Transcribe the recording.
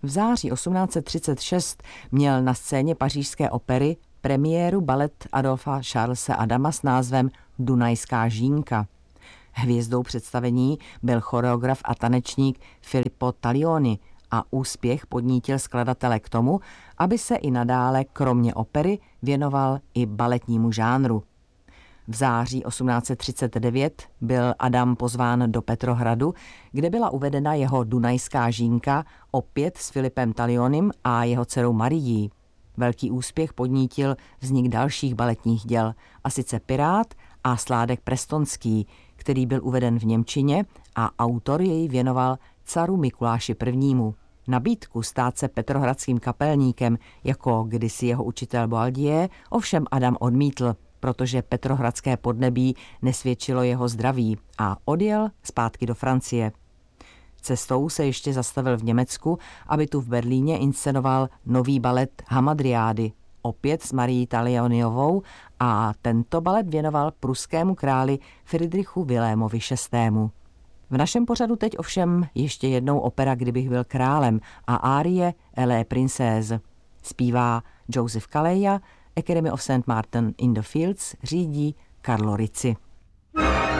V září 1836 měl na scéně pařížské opery premiéru balet Adolpha Charlese Adama s názvem Dunajská žínka. Hvězdou představení byl choreograf a tanečník Filippo Taglioni a úspěch podnítil skladatele k tomu, aby se i nadále kromě opery věnoval i baletnímu žánru. V září 1839 byl Adam pozván do Petrohradu, kde byla uvedena jeho Dunajská žínka opět s Filipem Taglionim a jeho dcerou Marií. Velký úspěch podnítil vznik dalších baletních děl, a sice Pirát a Sládek prestonský, který byl uveden v němčině a autor jej věnoval caru Mikuláši I. Nabídku stát se petrohradským kapelníkem, jako kdysi jeho učitel Boaldier, ovšem Adam odmítl, protože petrohradské podnebí nesvědčilo jeho zdraví a odjel zpátky do Francie. Cestou se ještě zastavil v Německu, aby tu v Berlíně inscenoval nový balet Hamadriády, opět s Marií Taglioniovou, a tento balet věnoval pruskému králi Friedrichu Vilémovi VI. V našem pořadu teď ovšem ještě jednou opera Kdybych byl králem a árie Elle Princesse. Zpívá Joseph Calleja, Academy of St. Martin in the Fields řídí Carlo Rizzi.